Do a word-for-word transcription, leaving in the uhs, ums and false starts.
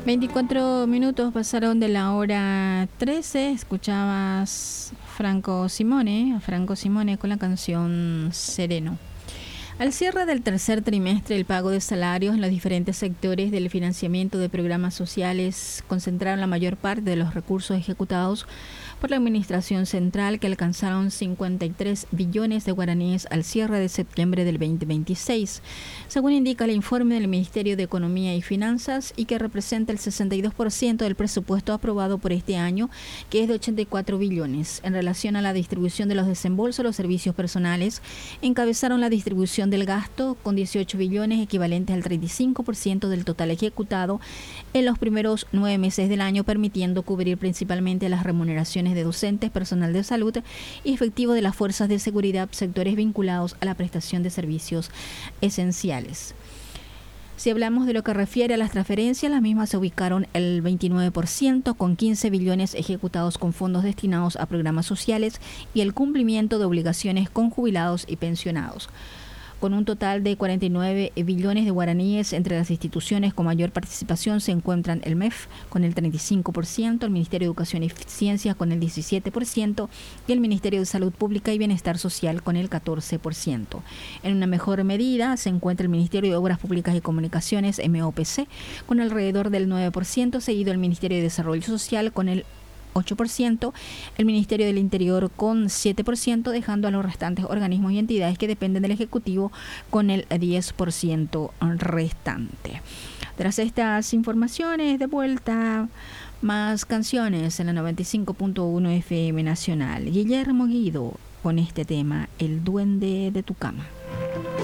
veinticuatro minutos pasaron de la hora trece. Escuchabas Franco Simone, a Franco Simone con la canción Sereno. Al cierre del tercer trimestre, el pago de salarios en los diferentes sectores del financiamiento de programas sociales concentraron la mayor parte de los recursos ejecutados por la Administración Central, que alcanzaron cincuenta y tres billones de guaraníes al cierre de septiembre del veinte veintiséis, según indica el informe del Ministerio de Economía y Finanzas, y que representa el sesenta y dos por ciento del presupuesto aprobado por este año, que es de ochenta y cuatro billones. En relación a la distribución de los desembolsos, los servicios personales encabezaron la distribución del gasto con dieciocho billones, equivalentes al treinta y cinco por ciento del total ejecutado en los primeros nueve meses del año, permitiendo cubrir principalmente las remuneraciones de docentes, personal de salud y efectivo de las fuerzas de seguridad, sectores vinculados a la prestación de servicios esenciales. Si hablamos de lo que refiere a las transferencias, las mismas se ubicaron el veintinueve por ciento, con quince billones ejecutados con fondos destinados a programas sociales y el cumplimiento de obligaciones con jubilados y pensionados. Con un total de cuarenta y nueve billones de guaraníes, entre las instituciones con mayor participación se encuentran el M E F con el treinta y cinco por ciento, el Ministerio de Educación y Ciencias con el diecisiete por ciento y el Ministerio de Salud Pública y Bienestar Social con el catorce por ciento. En una mejor medida se encuentra el Ministerio de Obras Públicas y Comunicaciones, M O P C, con alrededor del nueve por ciento, seguido el Ministerio de Desarrollo Social con el ocho por ciento, el Ministerio del Interior con siete por ciento, dejando a los restantes organismos y entidades que dependen del Ejecutivo con el diez por ciento restante. Tras estas informaciones, de vuelta, más canciones en la noventa y cinco punto uno F M Nacional. Guillermo Guido con este tema, El Duende de tu Cama.